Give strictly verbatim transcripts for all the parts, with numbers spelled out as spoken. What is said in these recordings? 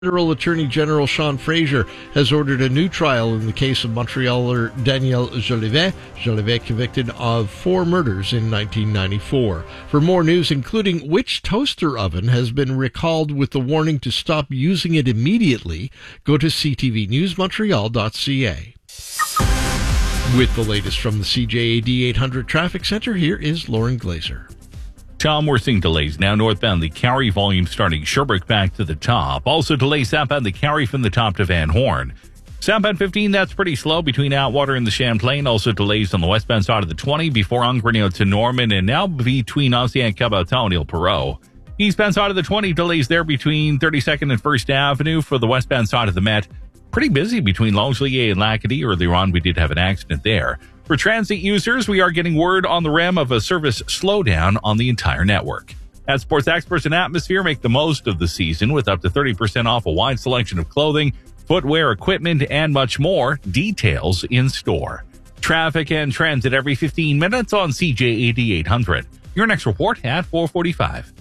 Federal Attorney General Sean Fraser has ordered a new trial in the case of Montrealer Daniel Jolivet. Jolivet convicted of four murders in nineteen ninety-four. For more news, including which toaster oven has been recalled with the warning to stop using it immediately, go to c t v news montreal dot c a. With the latest from the C J A D eight hundred Traffic Center, here is Lauren Glazer. Tom, we're seeing delays now northbound the Carrie volume starting Sherbrooke back to the top. Also delays southbound the Carrie from the top to Van Horn. Southbound fifteen, that's pretty slow between Atwater and the Champlain. Also delays on the westbound side of the twenty before Angrenio to Norman, and now between Ancien Caboton and Il Perrot. Eastbound side of the twenty, delays there between thirty-second and First Avenue. For the westbound side of the Met, pretty busy between Longueuil and Lacadie. Earlier on, we did have an accident there. For transit users, we are getting word on the rim of a service slowdown on the entire network. At Sports Experts and Atmosphere, make the most of the season with up to thirty percent off a wide selection of clothing, footwear, equipment, and much more. Details in store. Traffic and transit every fifteen minutes on C J A D eight hundred. Your next report at four forty-five.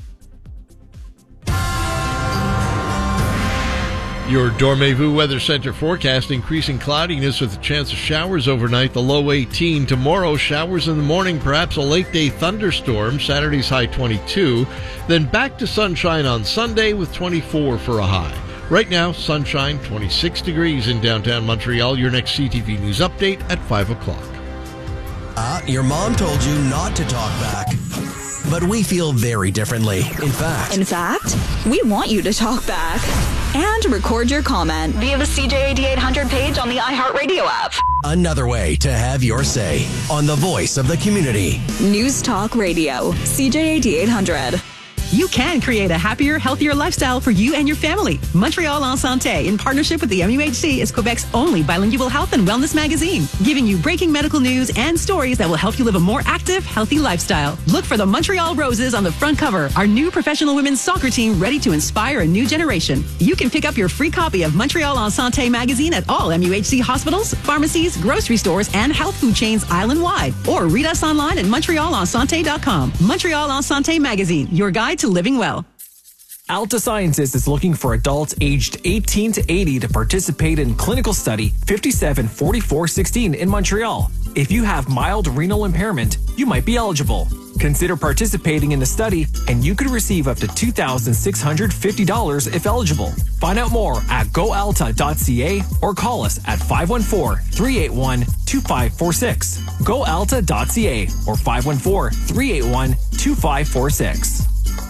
Your Dormez-vous Weather Center forecast: increasing cloudiness with a chance of showers overnight, the low eighteen. Tomorrow, showers in the morning, perhaps a late day thunderstorm, Saturday's high twenty-two. Then back to sunshine on Sunday with twenty-four for a high. Right now, sunshine, twenty-six degrees in downtown Montreal. Your next C T V News update at five o'clock. Uh, your mom told you not to talk back. But we feel very differently. In fact. In fact, we want you to talk back and record your comment via the C J A D eight hundred page on the iHeartRadio app. Another way to have your say on the voice of the community. News Talk Radio, C J A D eight hundred. You can create a happier, healthier lifestyle for you and your family. Montreal en Santé, in partnership with the M U H C, is Quebec's only bilingual health and wellness magazine, giving you breaking medical news and stories that will help you live a more active, healthy lifestyle. Look for the Montreal Roses on the front cover, our new professional women's soccer team ready to inspire a new generation. You can pick up your free copy of Montreal en Santé magazine at all M U H C hospitals, pharmacies, grocery stores, and health food chains island-wide. Or read us online at montreal en santé dot com. Montreal en Santé magazine, your guide to living well. Alta Sciences is looking for adults aged eighteen to eighty to participate in clinical study fifty-seven forty-four sixteen in Montreal. If you have mild renal impairment, you might be eligible. Consider participating in the study, and you could receive up to two thousand six hundred fifty dollars if eligible. Find out more at go alta dot c a or call us at five one four, three eight one, two five four six. go alta dot c a or five one four, three eight one, two five four six.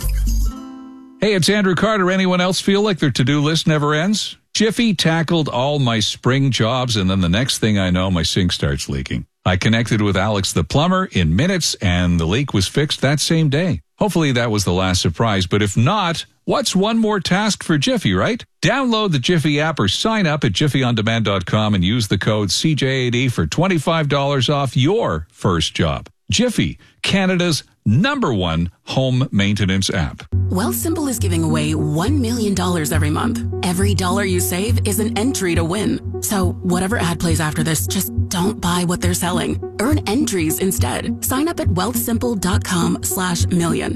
Hey, it's Andrew Carter. Anyone else feel like their to-do list never ends? Jiffy tackled all my spring jobs, and then the next thing I know, my sink starts leaking. I connected with Alex the plumber in minutes, and the leak was fixed that same day. Hopefully that was the last surprise, but if not, what's one more task for Jiffy, right? Download the Jiffy app or sign up at jiffy on demand dot com and use the code C J A D for twenty-five dollars off your first job. Jiffy, Canada's number one home maintenance app. Wealthsimple is giving away one million dollars every month. Every dollar you save is an entry to win. So whatever ad plays after this, just don't buy what they're selling. Earn entries instead. Sign up at wealthsimple dot com slash million.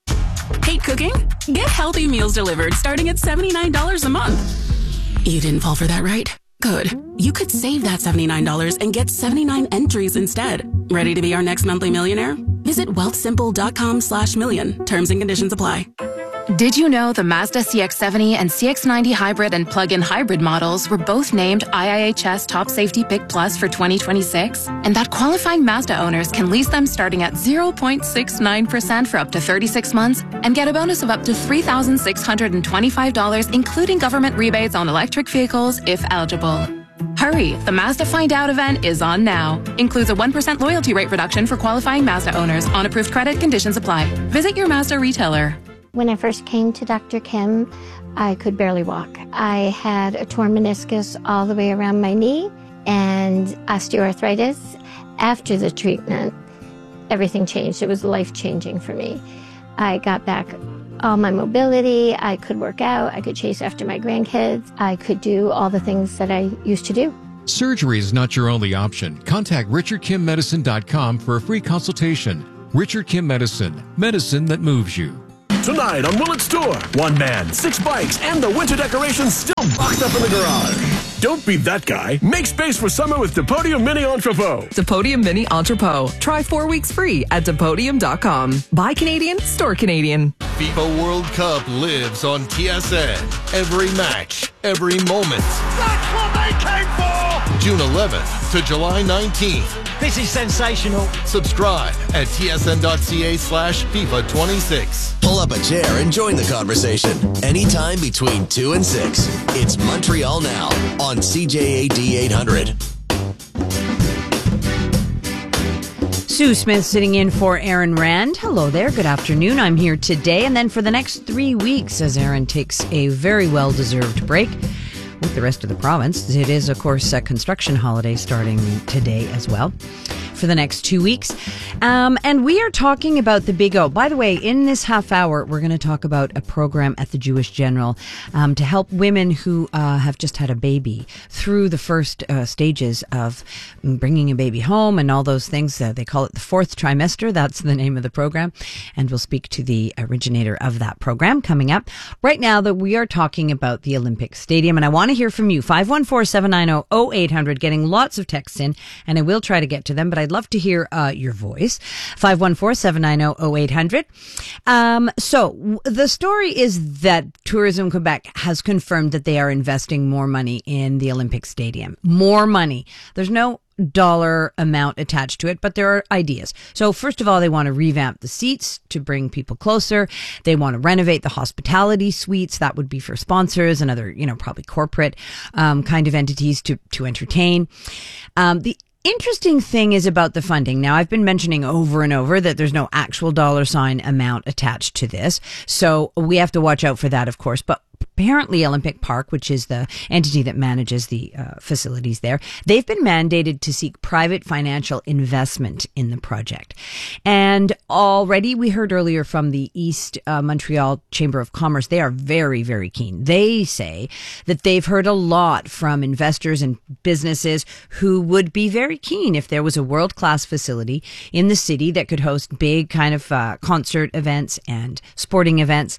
Hate cooking? Get healthy meals delivered starting at seventy-nine dollars a month. You didn't fall for that, right? Good. You could save that seventy-nine dollars and get seventy-nine entries instead. Ready to be our next monthly millionaire? Visit wealthsimple dot com slash million. Terms and conditions apply. Did you know the Mazda C X seventy and C X ninety hybrid and plug-in hybrid models were both named I I H S Top Safety Pick Plus for twenty twenty-six? And that qualifying Mazda owners can lease them starting at zero point six nine percent for up to thirty-six months and get a bonus of up to three thousand six hundred twenty-five dollars, including government rebates on electric vehicles if eligible. Hurry, the Mazda Find Out event is on now. Includes a one percent loyalty rate reduction for qualifying Mazda owners. On approved credit, conditions apply. Visit your Mazda retailer. When I first came to Doctor Kim, I could barely walk. I had a torn meniscus all the way around my knee and osteoarthritis. After the treatment, everything changed. It was life-changing for me. I got back all my mobility. I could work out. I could chase after my grandkids. I could do all the things that I used to do. Surgery is not your only option. Contact richard kim medicine dot com for a free consultation. Richard Kim Medicine, medicine that moves you. Tonight on Willett Store. One man, six bikes, and the winter decorations still boxed up in the garage. Don't be that guy. Make space for summer with Depodium Mini Entrepot. Depodium Mini Entrepot. Try four weeks free at Depodium dot com. Buy Canadian, store Canadian. FIFA World Cup lives on T S N. Every match, every moment. That's what they came for! June eleventh to July nineteenth. This is sensational. Subscribe at tsn.ca slash FIFA 26. Pull up a chair and join the conversation. Anytime between two and six. It's Montreal Now on C J A D eight hundred. Sue Smith sitting in for Aaron Rand. Hello there. Good afternoon. I'm here today and then for the next three weeks as Aaron takes a very well-deserved break with the rest of the province. It is, of course, a construction holiday starting today as well for the next two weeks. Um, and we are talking about the Big O. By the way, in this half hour, we're going to talk about a program at the Jewish General um, to help women who uh, have just had a baby through the first uh, stages of bringing a baby home and all those things. Uh, they call it the fourth trimester. That's the name of the program. And we'll speak to the originator of that program coming up. Right now, that we are talking about the Olympic Stadium, and I want to hear from you. five one four, seven nine zero, zero eight hundred, getting lots of texts in, and I will try to get to them, but I'd love to hear uh, your voice. five one four, seven nine zero, zero eight hundred. Um, so w- the story is that Tourism Quebec has confirmed that they are investing more money in the Olympic Stadium. More money. There's no dollar amount attached to it, but there are ideas. So first of all, they want to revamp the seats to bring people closer. They want to renovate the hospitality suites. That would be for sponsors and other, you know, probably corporate um, kind of entities to, to entertain. Um, the interesting thing is about the funding. Now, I've been mentioning over and over that there's no actual dollar sign amount attached to this. So we have to watch out for that, of course. But apparently Olympic Park, which is the entity that manages the uh, facilities there, they've been mandated to seek private financial investment in the project. And already we heard earlier from the East uh, Montreal Chamber of Commerce, they are very, very keen. They say that they've heard a lot from investors and businesses who would be very keen if there was a world-class facility in the city that could host big kind of uh, concert events and sporting events.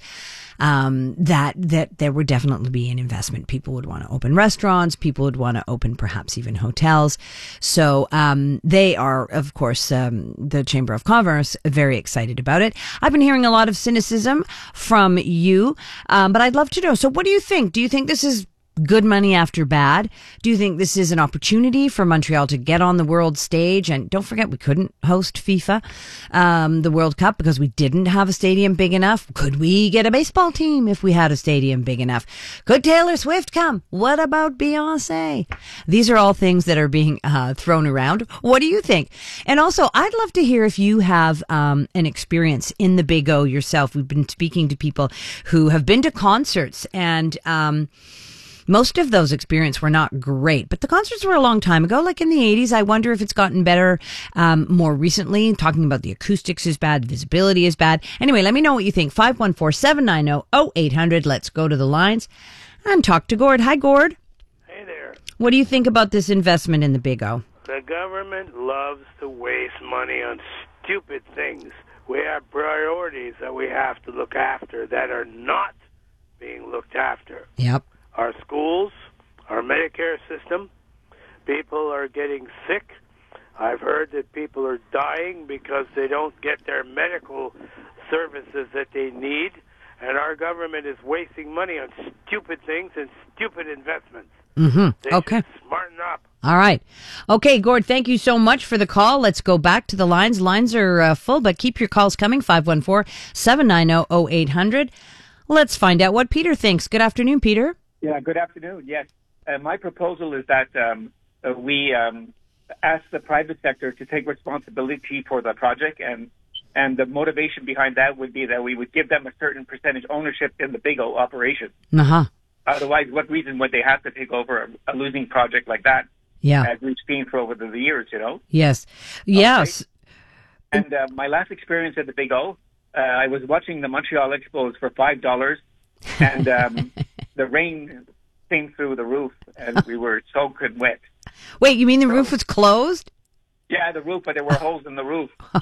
Um, that, that there would definitely be an investment. People would want to open restaurants. People would want to open perhaps even hotels. So, um, they are, of course, um, the Chamber of Commerce, very excited about it. I've been hearing a lot of cynicism from you, um, but I'd love to know. So what do you think? Do you think this is good money after bad? Do you think this is an opportunity for Montreal to get on the world stage? And don't forget, we couldn't host FIFA, um, the World Cup, because we didn't have a stadium big enough. Could we get a baseball team if we had a stadium big enough? Could Taylor Swift come? What about Beyonce? These are all things that are being uh, thrown around. What do you think? And also, I'd love to hear if you have um, an experience in the Big O yourself. We've been speaking to people who have been to concerts, and um most of those experiences were not great, but the concerts were a long time ago, like in the eighties. I wonder if it's gotten better um, more recently. Talking about the acoustics is bad, visibility is bad. Anyway, let me know what you think. five one four, seven nine zero, zero eight hundred. Let's go to the lines and talk to Gord. Hi, Gord. Hey there. What do you think about this investment in the Big O? The government loves to waste money on stupid things. We have priorities that we have to look after that are not being looked after. Yep. Our schools, our Medicare system, people are getting sick. I've heard that people are dying because they don't get their medical services that they need, and our government is wasting money on stupid things and stupid investments. Mm-hmm. They Okay. should smarten up. All right. Okay, Gord, thank you so much for the call. Let's go back to the lines. Lines are uh, full, but keep your calls coming. five one four, seven nine zero, zero eight hundred. Let's find out what Peter thinks. Good afternoon, Peter. Yeah, good afternoon. Yes. Uh, my proposal is that um, uh, we um, ask the private sector to take responsibility for the project, and and the motivation behind that would be that we would give them a certain percentage ownership in the Big O operation. Uh-huh. Otherwise, what reason would they have to take over a, a losing project like that? Yeah. As we've seen for over the years, you know? Yes. Yes. Okay. And uh, my last experience at the Big O, uh, I was watching the Montreal Expos for five dollars, and um, the rain came through the roof, and we were soaked and wet. Wait, you mean the so, roof was closed? Yeah, the roof, but there were holes in the roof.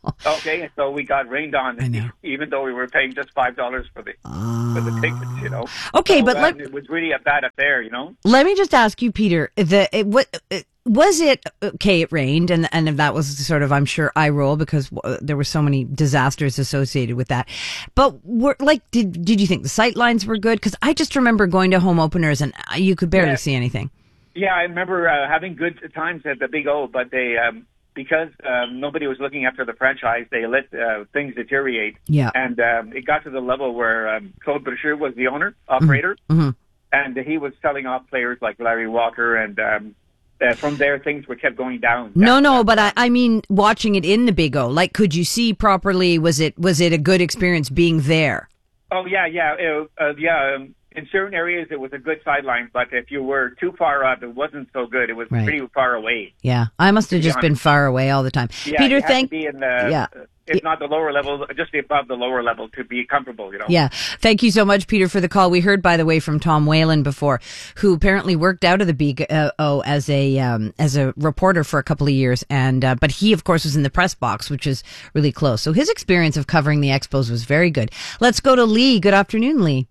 Okay, and so we got rained on, even though we were paying just five dollars for the uh, for the tickets, you know. Okay, so, but uh, let, it was really a bad affair, you know. Let me just ask you, Peter. The it, what it, was it? Okay, it rained, and and that was sort of, I'm sure, eye roll because there were so many disasters associated with that. But were like, did did you think the sight lines were good? Because I just remember going to home openers and you could barely Yeah. see anything. Yeah, I remember uh, having good times at the Big O, but they um, because um, nobody was looking after the franchise, they let uh, things deteriorate. Yeah. And um, it got to the level where um, Claude Brashear was the owner, operator, Mm-hmm. and he was selling off players like Larry Walker, and um, uh, from there things were kept going down. No, no, but I, I mean, watching it in the Big O, like, could you see properly? Was it was it a good experience being there? Oh yeah, yeah, uh, uh, yeah. Um, in certain areas, it was a good sideline, but if you were too far up, it wasn't so good. It was Right. pretty far away. Yeah, I must have To be just been honest. far away all the time. Yeah, Peter, you have thank to be in the, yeah. if not the lower level, just above the lower level to be comfortable, you know. Yeah. Thank you so much, Peter, for the call. We heard, by the way, from Tom Whalen before, who apparently worked out of the B O as a um, as a reporter for a couple of years, and uh, but he, of course, was in the press box, which is really close. So his experience of covering the Expos was very good. Let's go to Lee. Good afternoon, Lee.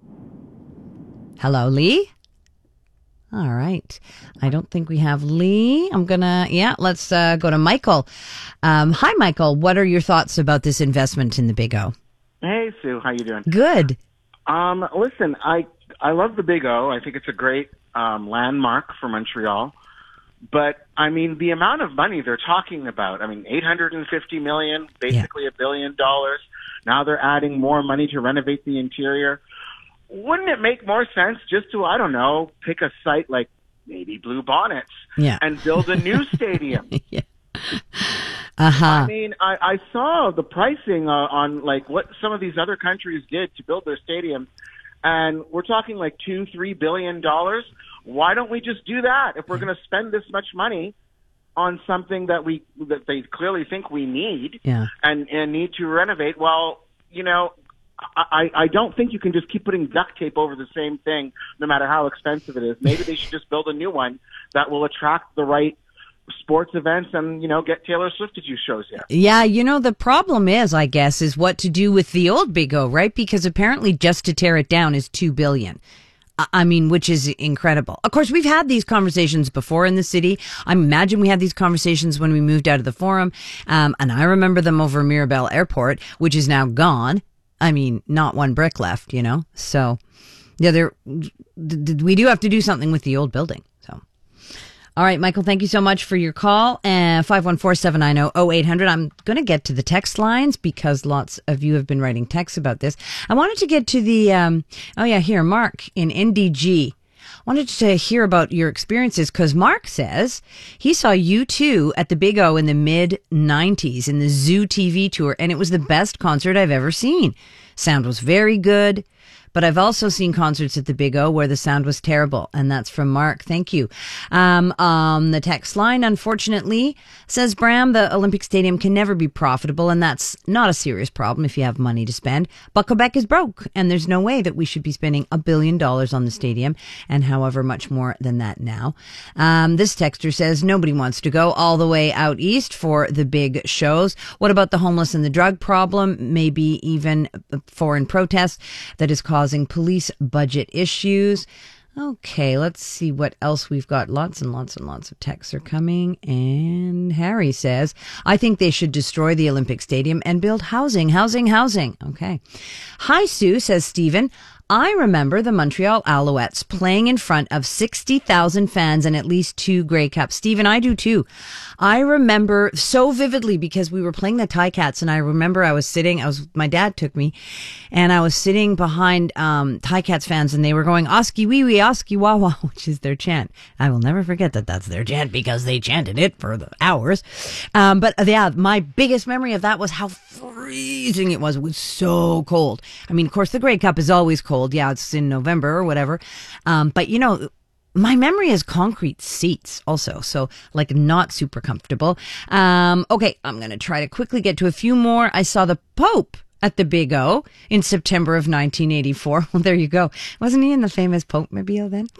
Hello, Lee. All right. I don't think we have Lee. I'm going to, yeah, let's uh, go to Michael. Um, hi, Michael. What are your thoughts about this investment in the Big O? Hey, Sue. How you doing? Good. Um, listen, I I love the Big O. I think it's a great um, landmark for Montreal. But, I mean, the amount of money they're talking about, I mean, eight hundred fifty million dollars, basically a billion dollars. Now they're adding more money to renovate the interior. Wouldn't it make more sense just to, I don't know, pick a site like maybe Blue Bonnets yeah. and build a new stadium? yeah. Uh-huh. I mean, I, I saw the pricing uh, on like what some of these other countries did to build their stadiums, and we're talking like two, three billion dollars. Why don't we just do that if we're going to spend this much money on something that we that they clearly think we need yeah. and and need to renovate? Well, you know. I, I don't think you can just keep putting duct tape over the same thing, no matter how expensive it is. Maybe they should just build a new one that will attract the right sports events and, you know, get Taylor Swift to do shows here. Yeah, you know, the problem is, I guess, is what to do with the old Big O, right? Because apparently just to tear it down is two billion dollars. I mean, which is incredible. Of course, we've had these conversations before in the city. I imagine we had these conversations when we moved out of the Forum. Um, and I remember them over Mirabel Airport, which is now gone. I mean, not one brick left, you know? So, yeah, there, d- d- we do have to do something with the old building. So, all right, Michael, thank you so much for your call. Uh, five one four, seven nine zero, zero eight hundred. I'm going to get to the text lines because lots of you have been writing texts about this. I wanted to get to the, um, oh yeah, here, Mark in N D G. Wanted to hear about your experiences because Mark says he saw U two at the Big O in the mid nineties in the Zoo T V tour, and it was the best concert I've ever seen. Sound was very good, but I've also seen concerts at the Big O where the sound was terrible, and that's from Mark. Thank you. Um, um, the text line, unfortunately, says Bram, the Olympic Stadium can never be profitable, and that's not a serious problem if you have money to spend. But Quebec is broke, and there's no way that we should be spending a billion dollars on the stadium, and however much more than that now. Um, this texter says nobody wants to go all the way out east for the big shows. What about the homeless and the drug problem? Maybe even foreign protests that is causing causing police budget issues. Okay, let's see what else we've got. Lots and lots and lots of texts are coming. And Harry says, I think they should destroy the Olympic Stadium and build housing, housing, housing. Okay. Hi, Sue, says Stephen. I remember the Montreal Alouettes playing in front of sixty thousand fans and at least two Grey Cups. Stephen, I do too. I remember so vividly because we were playing the Ticats, and I remember I was sitting, I was, my dad took me, and I was sitting behind um, Ticats fans, and they were going, Oski wee wee, Oski wah wah, which is their chant. I will never forget that that's their chant because they chanted it for the hours. Um, but yeah, my biggest memory of that was how freezing it was. It was so cold. I mean, of course, the Grey Cup is always cold. Yeah, it's in November or whatever. Um, but, you know, my memory is concrete seats also, so like not super comfortable. Um, okay, I'm going to try to quickly get to a few more. I saw the Pope at the Big O in September of nineteen eighty-four. Well, there you go. Wasn't he in the famous Pope-mobile then?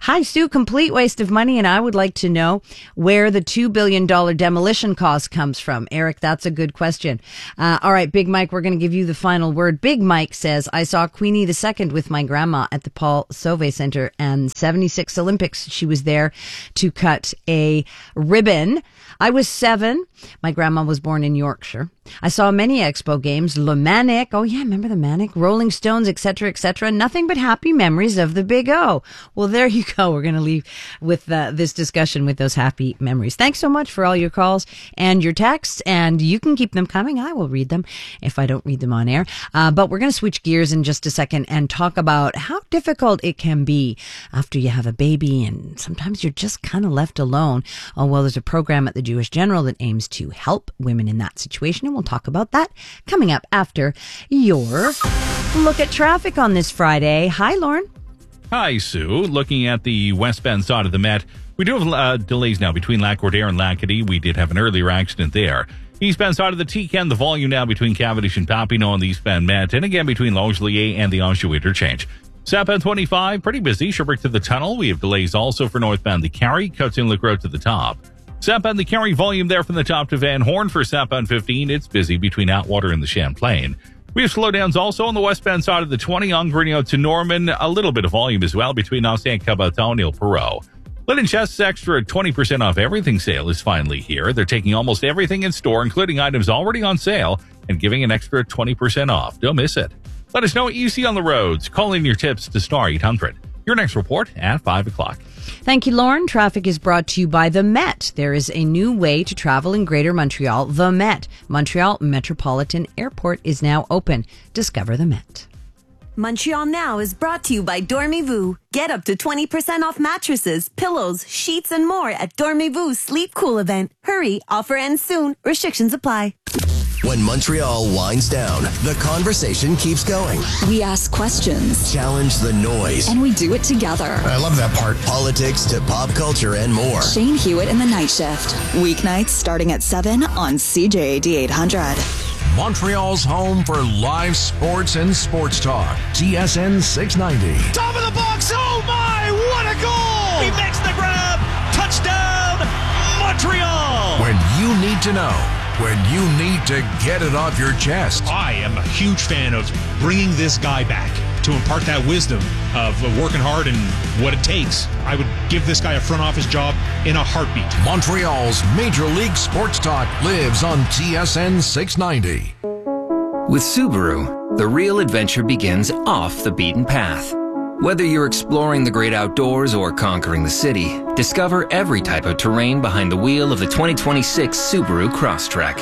Hi, Sue. Complete waste of money, and I would like to know where the two billion dollars demolition cost comes from. Eric, that's a good question. Uh, all right, Big Mike, we're going to give you the final word. Big Mike says, I saw Queenie the Second with my grandma at the Paul Sauvé Center and seventy-six Olympics. She was there to cut a ribbon. I was seven. My grandma was born in Yorkshire. I saw many Expo games, Le Manic. Oh yeah, remember the Manic? Rolling Stones, et cetera, et cetera. Nothing but happy memories of the Big O. Well, there you go. We're going to leave with uh, this discussion with those happy memories. Thanks so much for all your calls and your texts, and you can keep them coming. I will read them if I don't read them on air. Uh, but we're going to switch gears in just a second and talk about how difficult it can be after you have a baby, and sometimes you're just kind of left alone. Oh, well, there's a program at the Jewish General that aims to help women in that situation, and we'll talk about that coming up after your look at traffic on this Friday. Hi, Lauren. Hi, Sue. Looking at the westbound side of the Met, we do have uh, delays now between Lac-Cordaire and Lacadie. We did have an earlier accident there. Eastbound side of the T C N, the volume now between Cavendish and Papineau on the eastbound Met, and again between Longueuil and the Anjou interchange. Southbound twenty-five, pretty busy. Sherbrooke to the tunnel. We have delays also for northbound the Carry, Coats-Inlet Road to the top. Southbound the Carry, volume there from the top to Van Horn. For southbound fifteen, it's busy between Atwater and the Champlain. We have slowdowns also on the westbound side of the twenty on Grignon to Norman. A little bit of volume as well between Ancien Caboton and Ile Perrot. Linen Chest's extra twenty percent off everything sale is finally here. They're taking almost everything in store, including items already on sale, and giving an extra twenty percent off. Don't miss it. Let us know what you see on the roads. Call in your tips to Star eight hundred. Your next report at five o'clock. Thank you, Lauren. Traffic is brought to you by the Met. There is a new way to travel in Greater Montreal, the Met. Montreal Metropolitan Airport is now open. Discover the Met. Montreal Now is brought to you by Dormez-vous. Get up to twenty percent off mattresses, pillows, sheets, and more at Dormez-vous Sleep Cool event. Hurry, offer ends soon. Restrictions apply. When Montreal winds down, the conversation keeps going. We ask questions. Challenge the noise. And we do it together. I love that part. Politics to pop culture and more. Shane Hewitt in the Night Shift. Weeknights starting at seven on C J A D eight hundred. Montreal's home for live sports and sports talk. T S N six ninety. Top of the box. Oh my, what a goal! He makes the grab. Touchdown, Montreal. When you need to know. When you need to get it off your chest. I am a huge fan of bringing this guy back to impart that wisdom of working hard and what it takes. I would give this guy a front office job in a heartbeat. Montreal's Major League Sports Talk lives on T S N six ninety. With Subaru, the real adventure begins off the beaten path. Whether you're exploring the great outdoors or conquering the city, discover every type of terrain behind the wheel of the twenty twenty-six Subaru Crosstrek.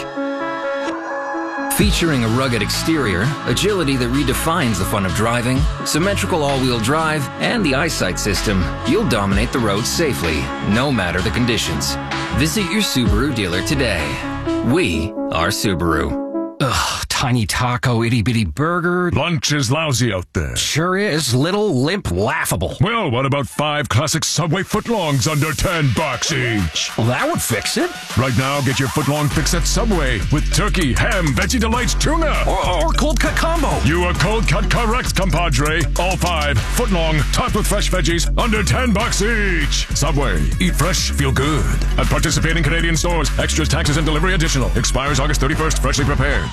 Featuring a rugged exterior, agility that redefines the fun of driving, symmetrical all-wheel drive, and the eyesight system, you'll dominate the road safely, no matter the conditions. Visit your Subaru dealer today. We are Subaru. Ugh, tiny taco, itty-bitty burger. Lunch is lousy out there. Sure is. Little, limp, laughable. Well, what about five classic Subway footlongs under ten bucks each? Well, that would fix it. Right now, get your footlong fix at Subway with turkey, ham, veggie delights, tuna. Or, or cold cut combo. You are cold cut correct, compadre. All five, footlong, topped with fresh veggies, under ten bucks each. Subway, eat fresh, feel good. At participating Canadian stores, extras, taxes, and delivery additional. Expires August thirty-first, freshly prepared.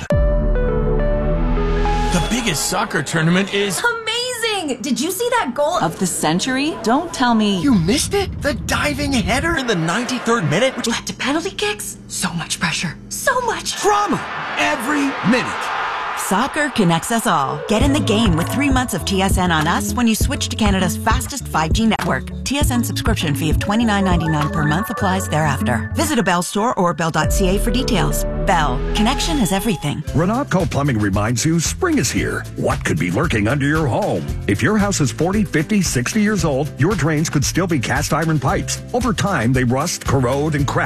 The biggest soccer tournament is amazing! Did you see that goal of the century? Don't tell me you missed it. The diving header in the ninety-third minute, which led to penalty kicks. So much pressure, so much drama every minute. Soccer connects us all. Get in the game with three months of T S N on us when you switch to Canada's fastest five G network. T S N subscription fee of twenty-nine ninety-nine per month applies thereafter. Visit a Bell store or bell dot c a for details. Bell. Connection is everything. Renatco Plumbing reminds you spring is here. What could be lurking under your home? If your house is forty, fifty, sixty years old, your drains could still be cast iron pipes. Over time, they rust, corrode, and crack.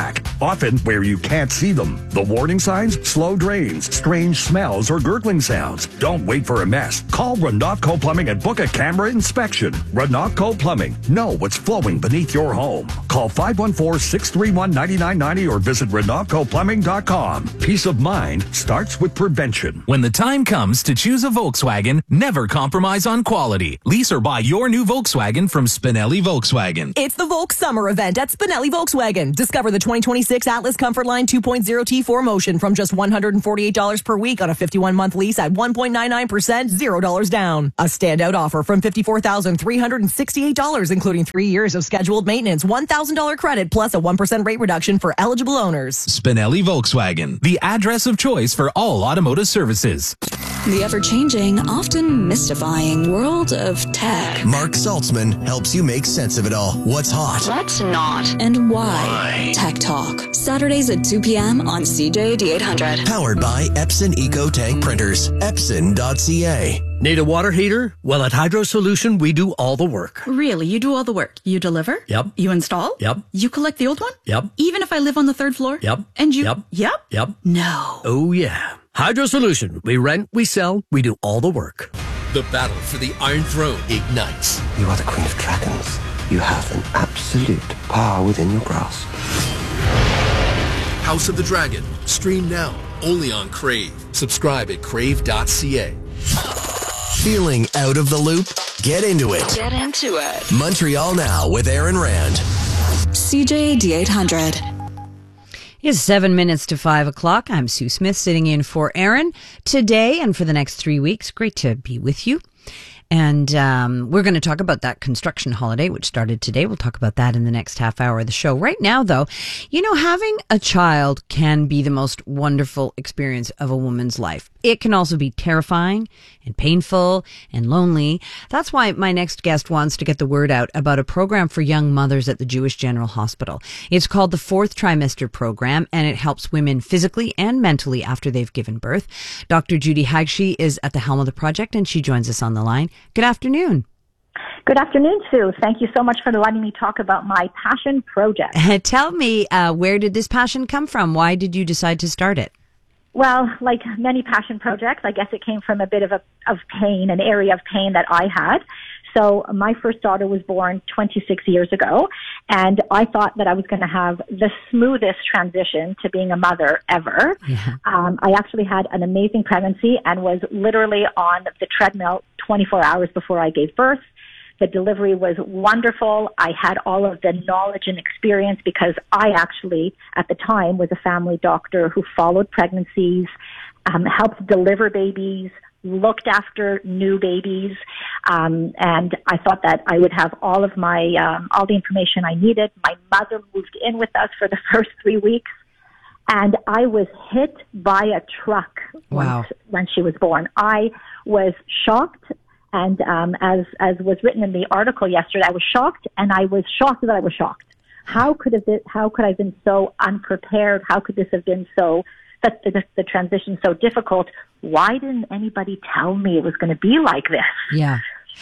often where you can't see them. The warning signs? Slow drains, strange smells, or gurgling sounds. Don't wait for a mess. Call Renatco Plumbing and book a camera inspection. Renatco Plumbing. Know what's flowing beneath your home. Call five one four, six three one, nine nine nine zero or visit Renatco Plumbing dot com. Peace of mind starts with prevention. When the time comes to choose a Volkswagen, never compromise on quality. Lease or buy your new Volkswagen from Spinelli Volkswagen. It's the Volks Summer event at Spinelli Volkswagen. Discover the twenty twenty-six Atlas Comfort Line two point oh T four Motion from just one hundred forty-eight dollars per week on a fifty-one month lease at one point nine nine percent, zero dollars down. A standout offer from fifty-four thousand three hundred sixty-eight dollars, including three years of scheduled maintenance, one thousand dollars credit, plus a one percent rate reduction for eligible owners. Spinelli Volkswagen, the address of choice for all automotive services. The ever-changing, often mystifying world of tech. Mark Saltzman helps you make sense of it all. What's hot? What's not? And why? Why? Tech Talk. Saturdays at two p.m. on C J A D eight hundred. Powered by Epson Eco Tank Printers. Epson dot c a. Need a water heater? Well, at Hydro Solution, we do all the work. Really? You do all the work? You deliver? Yep. You install? Yep. You collect the old one? Yep. Even if I live on the third floor? Yep. And you? Yep. Yep? Yep. No. Oh, yeah. Hydro Solution. We rent, we sell, we do all the work. The battle for the Iron Throne ignites. You are the Queen of Dragons. You have an absolute power within your grasp. House of the Dragon. Stream now. Only on Crave. Subscribe at crave dot c a. Feeling out of the loop? Get into it. Get into it. Montreal Now with Aaron Rand. C J A D eight hundred. It's seven minutes to five o'clock. I'm Sue Smith sitting in for Aaron today and for the next three weeks. Great to be with you. And um, we're going to talk about that construction holiday, which started today. We'll talk about that in the next half hour of the show. Right now, though, you know, having a child can be the most wonderful experience of a woman's life. It can also be terrifying and painful and lonely. That's why my next guest wants to get the word out about a program for young mothers at the Jewish General Hospital. It's called the Fourth Trimester Program, and it helps women physically and mentally after they've given birth. Doctor Judy Hagshi is at the helm of the project, and she joins us on the line. Good afternoon. Good afternoon, Sue. Thank you so much for letting me talk about my passion project. Tell me, uh, where did this passion come from? Why did you decide to start it? Well, like many passion projects, I guess it came from a bit of a of pain, an area of pain that I had. So my first daughter was born twenty-six years ago, and I thought that I was going to have the smoothest transition to being a mother ever. Yeah. Um, I actually had an amazing pregnancy and was literally on the treadmill twenty-four hours before I gave birth. The delivery was wonderful. I had all of the knowledge and experience because I actually, at the time, was a family doctor who followed pregnancies, um, helped deliver babies, looked after new babies, um, and I thought that I would have all of my, um, all the information I needed. My mother moved in with us for the first three weeks, and I was hit by a truck wow. once, when she was born. I was shocked. And um, as as was written in the article yesterday, I was shocked, and I was shocked that I was shocked. How could have it, how could I have been so unprepared? How could this have been so that the, the transition so difficult? Why didn't anybody tell me it was going to be like this? Yeah.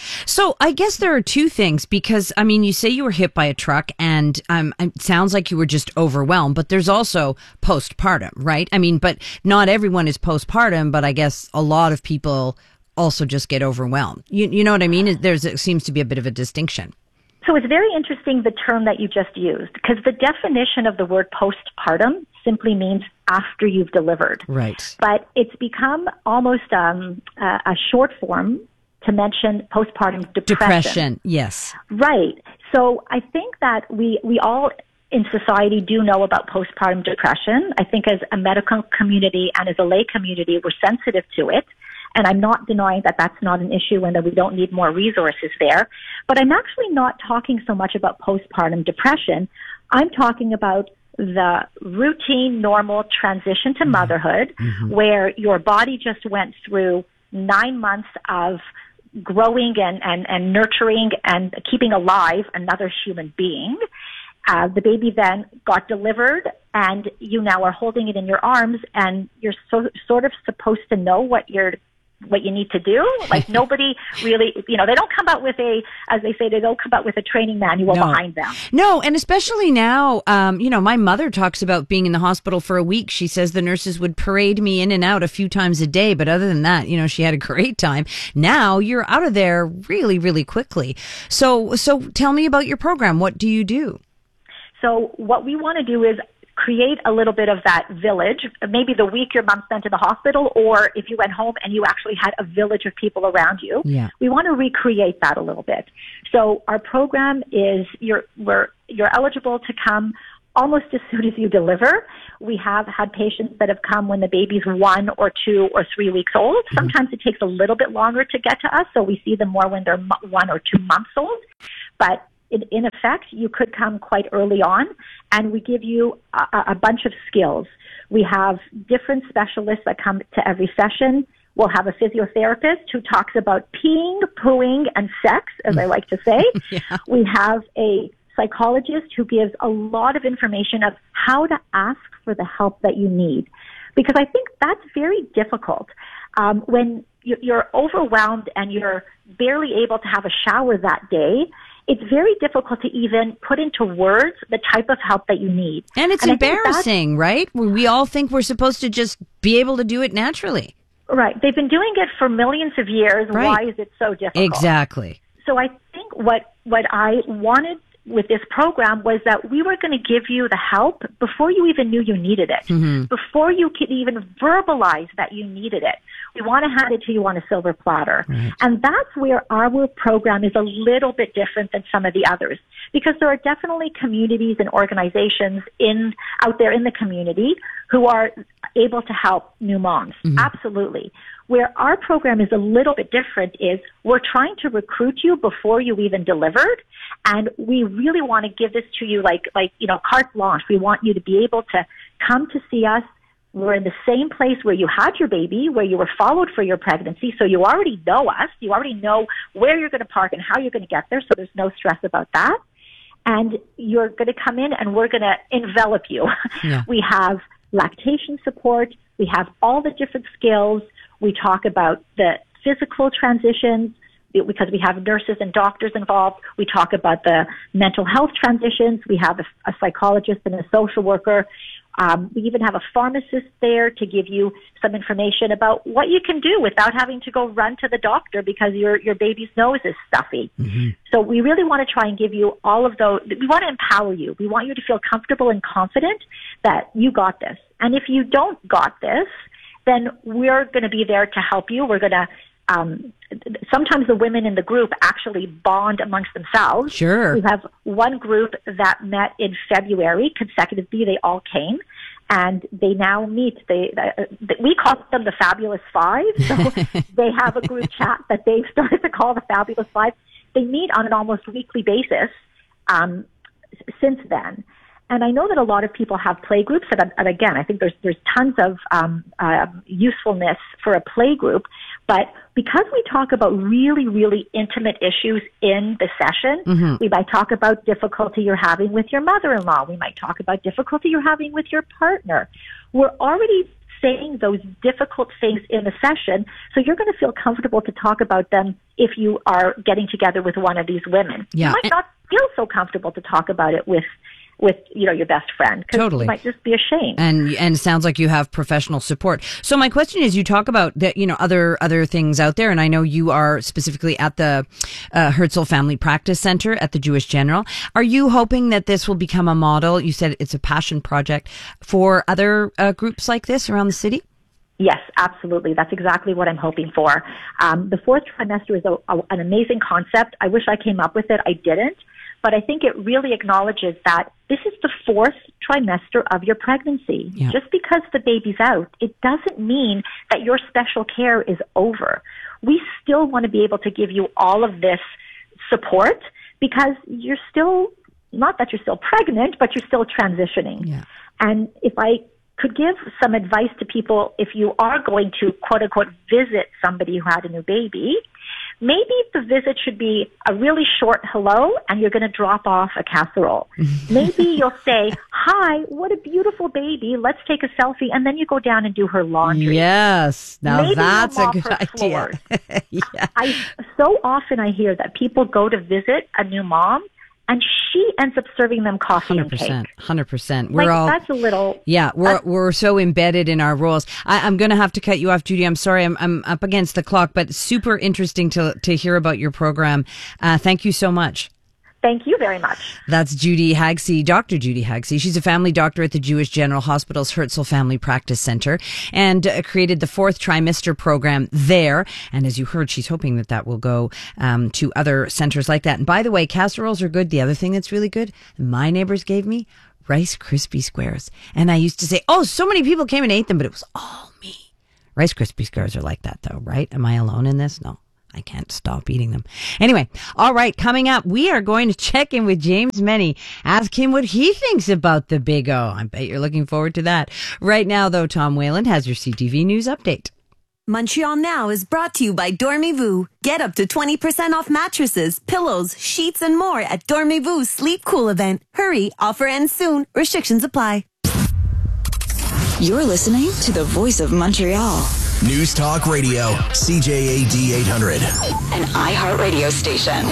So I guess there are two things, because, I mean, you say you were hit by a truck, and um, it sounds like you were just overwhelmed, but there's also postpartum, right? I mean, but not everyone is postpartum, but I guess a lot of people also just get overwhelmed. You, you know what I mean? There's, it seems to be a bit of a distinction. So it's very interesting, the term that you just used, because the definition of the word postpartum simply means after you've delivered. Right. But it's become almost um, a, a short form to mention postpartum depression. Depression, yes. Right. So I think that we, we all in society do know about postpartum depression. I think as a medical community and as a lay community, we're sensitive to it. And I'm not denying that that's not an issue and that we don't need more resources there. But I'm actually not talking so much about postpartum depression. I'm talking about the routine, normal transition to motherhood, mm-hmm. where your body just went through nine months of growing and, and, and nurturing and keeping alive another human being. Uh, the baby then got delivered, and you now are holding it in your arms, and you're so, sort of supposed to know what you're what you need to do. Like nobody really, you know, they don't come out with a, as they say, they don't come out with a training manual No. behind them. No, and especially now, um, you know, my mother talks about being in the hospital for a week. She says the nurses would parade me in and out a few times a day, but other than that, you know, she had a great time. Now you're out of there really, really quickly. So, so tell me about your program. What do you do? So what we want to do is create a little bit of that village, maybe the week your mom spent in the hospital, or if you went home and you actually had a village of people around you. Yeah. We want to recreate that a little bit. So our program is you're, we're, you're eligible to come almost as soon as you deliver. We have had patients that have come when the baby's one or two or three weeks old. Sometimes it takes a little bit longer to get to us, so we see them more when they're mo- one or two months old. But in, in effect, you could come quite early on, and we give you a, a bunch of skills. We have different specialists that come to every session. We'll have a physiotherapist who talks about peeing, pooing, and sex, as I like to say. Yeah. We have a psychologist who gives a lot of information of how to ask for the help that you need. Because I think that's very difficult. Um, when you're overwhelmed and you're barely able to have a shower that day, it's very difficult to even put into words the type of help that you need. And it's and embarrassing, right? We all think we're supposed to just be able to do it naturally. Right. They've been doing it for millions of years. Right. Why is it so difficult? Exactly. So I think what, what I wanted with this program was that we were going to give you the help before you even knew you needed it, Mm-hmm. before you could even verbalize that you needed it. We want to hand it to you on a silver platter. Right. And that's where our program is a little bit different than some of the others, because there are definitely communities and organizations in out there in the community who are able to help new moms. Mm-hmm. Absolutely. Where our program is a little bit different is we're trying to recruit you before you even delivered. And we really want to give this to you like, like, you know, carte blanche. We want you to be able to come to see us. We're in the same place where you had your baby, where you were followed for your pregnancy. So you already know us. You already know where you're going to park and how you're going to get there. So there's no stress about that. And you're going to come in and we're going to envelop you. Yeah. We have lactation support. We have all the different skills. We talk about the physical transitions because we have nurses and doctors involved. We talk about the mental health transitions. We have a, a psychologist and a social worker. Um, we even have a pharmacist there to give you some information about what you can do without having to go run to the doctor because your, your baby's nose is stuffy. Mm-hmm. So we really want to try and give you all of those. We want to empower you. We want you to feel comfortable and confident that you got this. And if you don't got this, then we're going to be there to help you. We're going to Um, sometimes the women in the group actually bond amongst themselves. Sure. We have one group that met in February consecutively. They all came, and they now meet. They, uh, we call them the Fabulous Five. So they have a group chat that they've started to call the Fabulous Five. They meet on an almost weekly basis um, since then. And I know that a lot of people have play groups, and, and again, I think there's there's tons of um, uh, usefulness for a play group. But because we talk about really, really intimate issues in the session, Mm-hmm. we might talk about difficulty you're having with your mother-in-law. We might talk about difficulty you're having with your partner. We're already saying those difficult things in the session, so you're going to feel comfortable to talk about them if you are getting together with one of these women. Yeah. You might not feel so comfortable to talk about it with with, you know, your best friend. Because Totally. you might just be ashamed. And and it sounds like you have professional support. So my question is, you talk about that, you know, other other things out there, and I know you are specifically at the uh, Herzl Family Practice Center at the Jewish General. Are you hoping that this will become a model? You said it's a passion project for other uh, groups like this around the city? Yes, absolutely. That's exactly what I'm hoping for. Um, the fourth trimester is a, a, an amazing concept. I wish I came up with it. I didn't. But I think it really acknowledges that this is the fourth trimester of your pregnancy. Yeah. Just because the baby's out, it doesn't mean that your special care is over. We still want to be able to give you all of this support because you're still, not that you're still pregnant, but you're still transitioning. Yeah. And if I could give some advice to people, if you are going to quote unquote visit somebody who had a new baby, maybe the visit should be a really short hello and you're going to drop off a casserole. Maybe you'll say, hi, what a beautiful baby. Let's take a selfie. And then you go down and do her laundry. Yes. Now Maybe that's a mop good her idea. yeah. I so often I hear that people go to visit a new mom and she ends up serving them coffee one hundred percent, and cake. one hundred percent. We're like, all that's a little. Yeah, we're we're so embedded in our roles. I, I'm going to have to cut you off, Judy. I'm sorry, I'm I'm up against the clock, but super interesting to to hear about your program. Uh, thank you so much. Thank you very much. That's Judy Hagsey, Doctor Judy Hagsey. She's a family doctor at the Jewish General Hospital's Herzl Family Practice Center and uh, created the fourth trimester program there. And as you heard, she's hoping that that will go um, to other centers like that. And by the way, casseroles are good. The other thing that's really good, my neighbors gave me Rice Krispie Squares. And I used to say, oh, so many people came and ate them, but it was all me. Rice Krispie Squares are like that, though, right? Am I alone in this? No. I can't stop eating them. Anyway, all right, coming up, we are going to check in with James Meny, ask him what he thinks about the Big O. I bet you're looking forward to that. Right now, though, Tom Whalen has your C T V News update. Montreal Now is brought to you by Dormez-vous. Get up to twenty percent off mattresses, pillows, sheets, and more at Dormez-vous Sleep Cool event. Hurry, offer ends soon. Restrictions apply. You're listening to the voice of Montreal. News Talk Radio, C J A D eight hundred. An iHeartRadio station.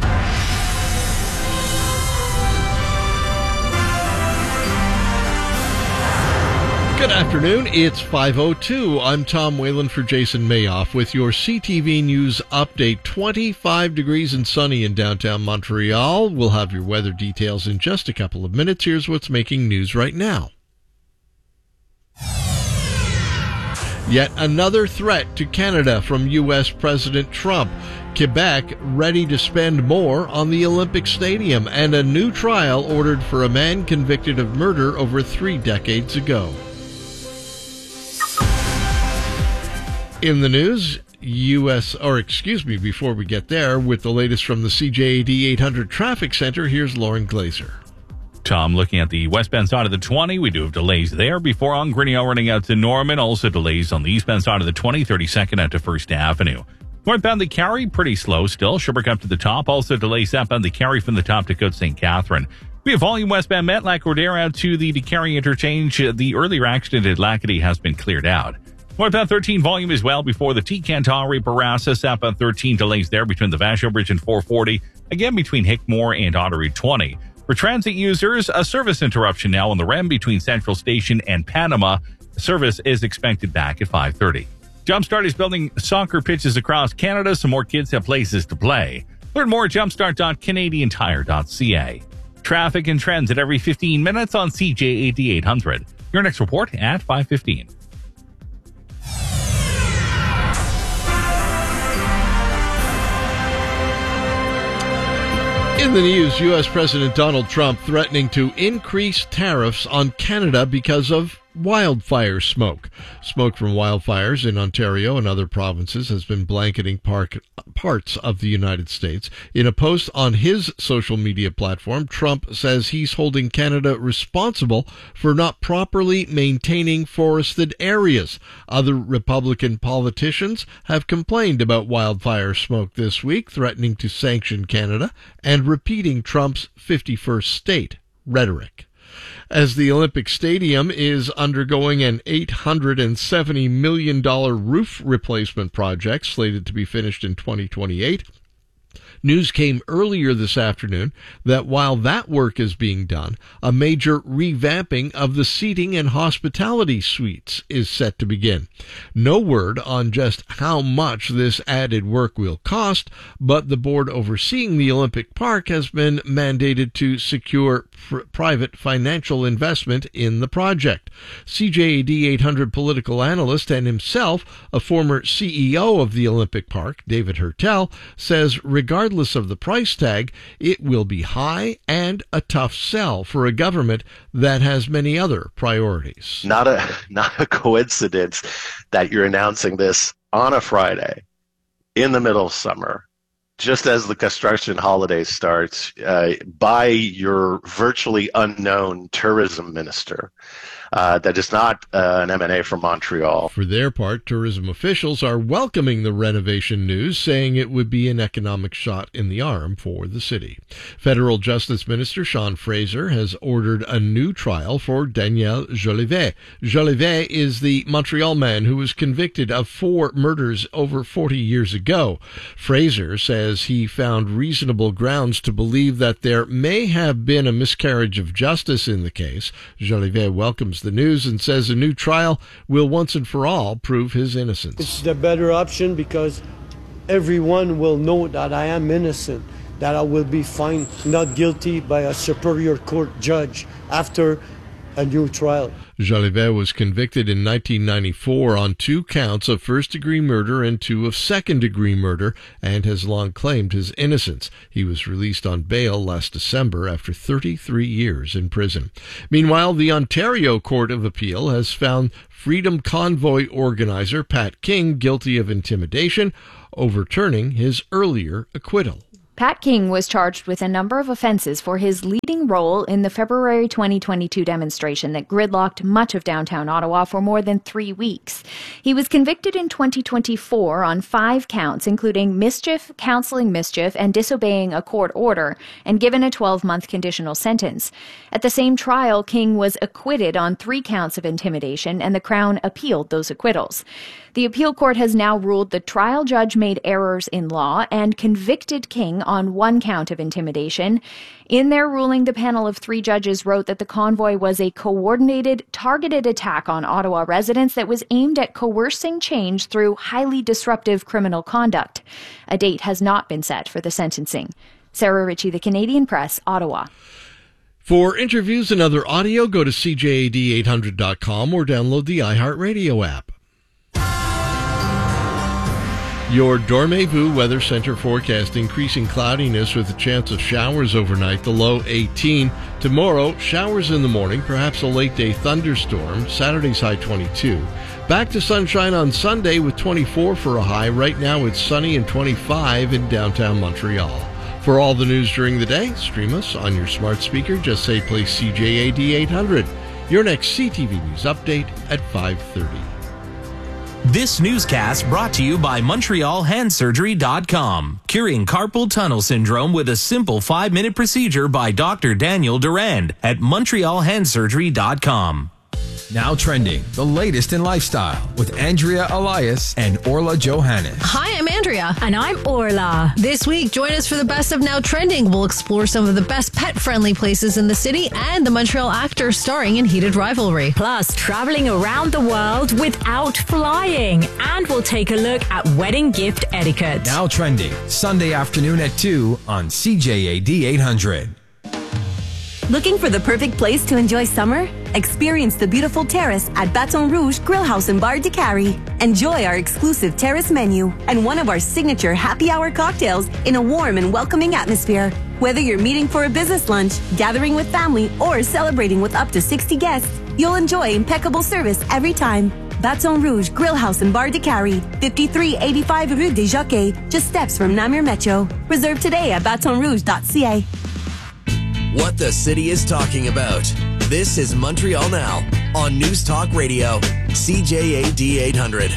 Good afternoon, it's five oh two. I'm Tom Whalen for Jason Mayoff with your C T V News update. twenty-five degrees and sunny in downtown Montreal. We'll have your weather details in just a couple of minutes. Here's what's making news right now. Yet another threat to Canada from U S President Trump. Quebec ready to spend more on the Olympic Stadium, and a new trial ordered for a man convicted of murder over three decades ago. In the news, U S, or excuse me, before we get there, with the latest from the C J A D eight hundred Traffic Center, here's Lauren Glazer. Tom, looking at the westbound side of the twenty, we do have delays there before on Grinnell running out to Norman. Also delays on the eastbound side of the twenty, thirty-second out to First Avenue. Northbound the Carry, pretty slow still. Sherbrooke up to the top. Also delays southbound the Carry from the top to Côte Saint Catherine. We have volume westbound Matlack-Rodere out to the DeCarry interchange. The earlier accident at Lackady has been cleared out. Northbound thirteen volume as well before the T-Cantari Barassa. Southbound thirteen delays there between the Vachon Bridge and four forty. Again between Hickmore and Ottery twenty. For transit users, a service interruption now on the R E M between Central Station and Panama. Service is expected back at five thirty. Jumpstart is building soccer pitches across Canada so more kids have places to play. Learn more at jumpstart dot canadian tire dot c a. Traffic and trends at every fifteen minutes on C J A D eight hundred. Your next report at five fifteen. In the news, U S President Donald Trump threatening to increase tariffs on Canada because of wildfire smoke. Smoke from wildfires in Ontario and other provinces has been blanketing park, parts of the United States. In a post on his social media platform, Trump says he's holding Canada responsible for not properly maintaining forested areas. Other Republican politicians have complained about wildfire smoke this week, threatening to sanction Canada and repeating Trump's fifty-first state rhetoric. As the Olympic Stadium is undergoing an eight hundred seventy million dollars roof replacement project slated to be finished in twenty twenty-eight, news came earlier this afternoon that while that work is being done, a major revamping of the seating and hospitality suites is set to begin. No word on just how much this added work will cost, but the board overseeing the Olympic Park has been mandated to secure pr- private financial investment in the project. C J A D eight hundred political analyst and himself a former C E O of the Olympic Park, David Hertel, says regardless Regardless of the price tag, it will be high and a tough sell for a government that has many other priorities. Not a not a coincidence that you're announcing this on a Friday in the middle of summer just as the construction holiday starts, uh, by your virtually unknown tourism minister. Uh, that is not uh, an M and A from Montreal. For their part, tourism officials are welcoming the renovation news, saying it would be an economic shot in the arm for the city. Federal Justice Minister Sean Fraser has ordered a new trial for Daniel Jolivet. Jolivet is the Montreal man who was convicted of four murders over forty years ago. Fraser says he found reasonable grounds to believe that there may have been a miscarriage of justice in the case. Jolivet welcomes the news and says a new trial will once and for all prove his innocence. It's the better option because everyone will know that I am innocent, that I will be found not guilty by a superior court judge after a new trial. Jolivet was convicted in nineteen ninety-four on two counts of first-degree murder and two of second-degree murder and has long claimed his innocence. He was released on bail last December after thirty-three years in prison. Meanwhile, the Ontario Court of Appeal has found Freedom Convoy organizer Pat King guilty of intimidation, overturning his earlier acquittal. Pat King was charged with a number of offenses for his leading role in the February twenty twenty-two demonstration that gridlocked much of downtown Ottawa for more than three weeks. He was convicted in twenty twenty-four on five counts, including mischief, counseling mischief, and disobeying a court order, and given a twelve-month conditional sentence. At the same trial, King was acquitted on three counts of intimidation, and the Crown appealed those acquittals. The appeal court has now ruled the trial judge made errors in law and convicted King on one count of intimidation. In their ruling, the panel of three judges wrote that the convoy was a coordinated, targeted attack on Ottawa residents that was aimed at coercing change through highly disruptive criminal conduct. A date has not been set for the sentencing. Sarah Ritchie, The Canadian Press, Ottawa. For interviews and other audio, go to C J A D eight hundred dot com or download the iHeartRadio app. Your Dormez-vous Weather Center forecast: increasing cloudiness with a chance of showers overnight, the low eighteen. Tomorrow, showers in the morning, perhaps a late-day thunderstorm. Saturday's high twenty-two. Back to sunshine on Sunday with twenty-four for a high. Right now it's sunny and twenty-five in downtown Montreal. For all the news during the day, stream us on your smart speaker. Just say play C J A D eight hundred. Your next C T V News update at five thirty. This newscast brought to you by Montreal Hand Surgery dot com. Curing carpal tunnel syndrome with a simple five-minute procedure by Doctor Daniel Durand at Montreal Hand Surgery dot com. Now trending, the latest in lifestyle with Andrea Elias and Orla Johannes. Hi, I'm Andrea. And I'm Orla. This week, join us for the best of Now Trending. We'll explore some of the best pet-friendly places in the city and the Montreal actor starring in Heated Rivalry. Plus, traveling around the world without flying. And we'll take a look at wedding gift etiquette. Now Trending, Sunday afternoon at two on C J A D eight hundred. Looking for the perfect place to enjoy summer? Experience the beautiful terrace at Baton Rouge Grill House and Bar de Carrie. Enjoy our exclusive terrace menu and one of our signature happy hour cocktails in a warm and welcoming atmosphere. Whether you're meeting for a business lunch, gathering with family, or celebrating with up to sixty guests, you'll enjoy impeccable service every time. Baton Rouge Grill House and Bar de Carrie, fifty-three eighty-five Rue des Jockeys, just steps from Namur Metro. Reserve today at baton rouge dot c a. What the city is talking about. This is Montreal Now on News Talk Radio, C J A D eight hundred.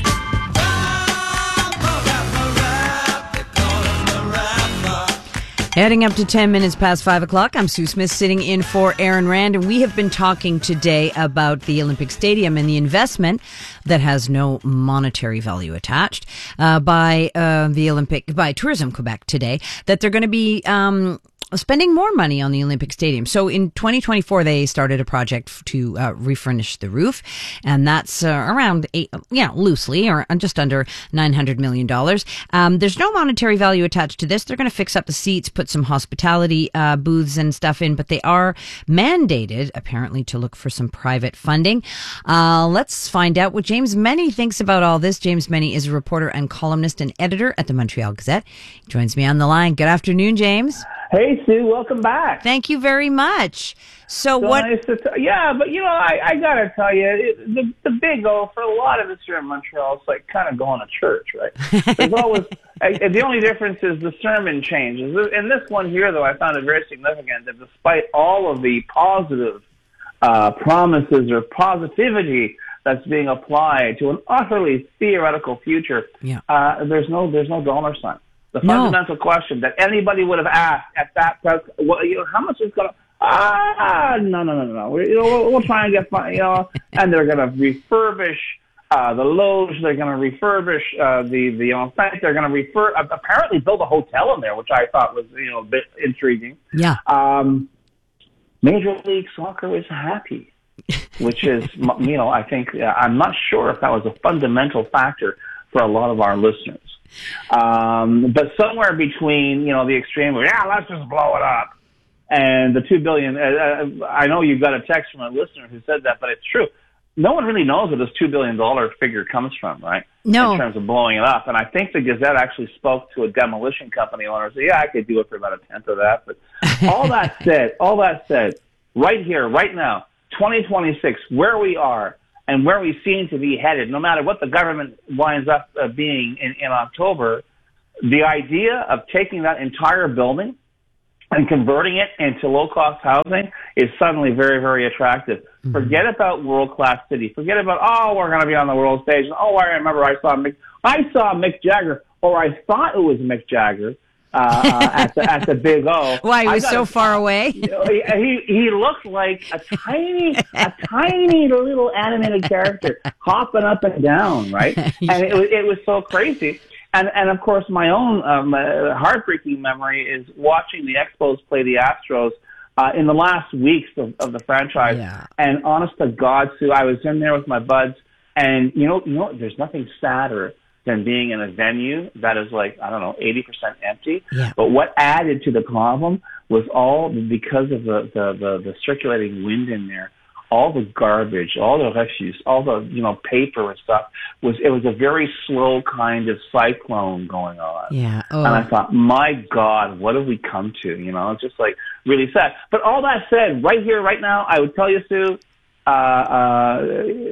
Heading up to ten minutes past five o'clock, I'm Sue Smith sitting in for Aaron Rand, and we have been talking today about the Olympic Stadium and the investment that has no monetary value attached uh, by uh, the Olympic, by Tourism Quebec today, that they're going to be um, spending more money on the Olympic Stadium. So in twenty twenty-four, they started a project to uh, refurnish the roof, and that's uh, around eight, yeah, loosely, or just under nine hundred million dollars. Um, there's no monetary value attached to this. They're going to fix up the seats, put some hospitality uh, booths and stuff in, but they are mandated, apparently, to look for some private funding. Uh, let's find out what James Meny thinks about all this. James Meny is a reporter and columnist and editor at the Montreal Gazette. He joins me on the line. Good afternoon, James. Hey, Sue, welcome back. Thank you very much. So, so what? Nice to t- yeah, but you know, I, I got to tell you, it, the, the Big O, for a lot of us here in Montreal, it's like kind of going to church, right? There's always, I, the only difference is the sermon changes. In this one here, though, I found it very significant that despite all of the positive uh, promises or positivity that's being applied to an utterly theoretical future, yeah. uh, there's no there's no dollar sign. The No. fundamental question that anybody would have asked at that press, well, you know, how much is going to, ah, no, no, no, no, no. We, you know, we'll, we'll try and get, you know, and they're going to refurbish uh, the Loge. They're going to refurbish uh, the the Enceinte. They're going to refer uh, apparently build a hotel in there, which I thought was, you know, a bit intriguing. Yeah. Um, Major League Soccer is happy, which is, you know, I think, uh, I'm not sure if that was a fundamental factor for a lot of our listeners. Um, but somewhere between, you know, the extreme of, yeah, let's just blow it up, and the two billion, uh, I know you got a text from a listener who said that, but it's true. No one really knows where this two billion dollars figure comes from, right? No. In terms of blowing it up. And I think the Gazette actually spoke to a demolition company owner and said, yeah, I could do it for about a tenth of that. But all that said, all that said, right here, right now, twenty twenty-six, where we are, and where we seem to be headed, no matter what the government winds up uh, being in, in October, the idea of taking that entire building and converting it into low-cost housing is suddenly very, very attractive. Mm-hmm. Forget about world-class city. Forget about, oh, we're going to be on the world stage. Oh, I remember I saw Mick, I saw Mick Jagger, or I thought it was Mick Jagger, uh, uh, at the at the Big O. Why, he was so a, far away? You know, he, he he looked like a tiny a tiny little animated character hopping up and down, right? And it was it was so crazy. And and of course, my own um, uh, heartbreaking memory is watching the Expos play the Astros uh, in the last weeks of, of the franchise. Yeah. And honest to God, Sue, I was in there with my buds, and you know, you know, there's nothing sadder than being in a venue that is like, I don't know, eighty percent empty. Yeah. But what added to the problem was all because of the, the, the, the circulating wind in there, all the garbage, all the refuse, all the, you know, paper and stuff, was it was a very slow kind of cyclone going on. Yeah. Oh. And I thought, my God, what have we come to? You know, it's just like really sad. But all that said, right here, right now, I would tell you, Sue, uh, uh,